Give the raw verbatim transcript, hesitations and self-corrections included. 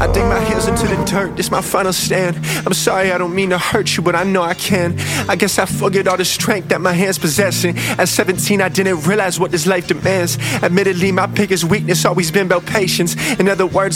I dig my heels into the dirt, this my final stand. I'm sorry, I don't mean to hurt you, but I know I can. I guess I forget all the strength that my hands possessing. At seventeen, I didn't realize what this life demands. Admittedly, my biggest weakness always been about patience. In other words,